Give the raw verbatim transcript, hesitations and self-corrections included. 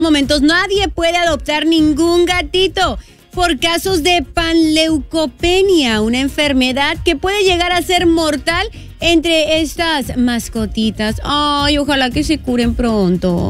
momentos nadie puede adoptar ningún gatito por casos de panleucopenia, una enfermedad que puede llegar a ser mortal entre estas mascotitas. Ay, ojalá que se curen pronto.